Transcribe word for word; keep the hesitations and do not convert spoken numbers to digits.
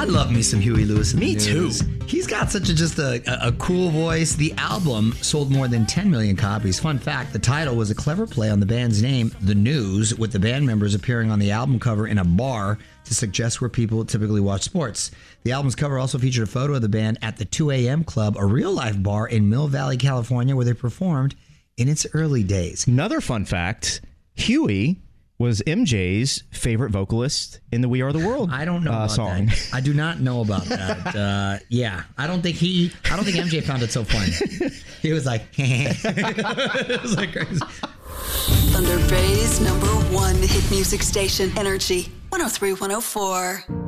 love me some Huey Lewis in the Me News. too. He's got such a just a, a, a cool voice. The album sold more than ten million copies. Fun fact, the title was a clever play on the band's name, The News, with the band members appearing on the album cover in a bar to suggest where people typically watch sports. The album's cover also featured a photo of the band at the two a.m. Club, a real-life bar in Mill Valley, California, where they performed in its early days. Another fun fact, Huey was M J's favorite vocalist in the We Are the World I don't know uh, about song. that. I do not know about that. Uh, yeah, I don't think he. I don't think M J found it so funny. He was like, it was like crazy. Thunder Bay's number one hit music station, Energy one oh three, one oh four.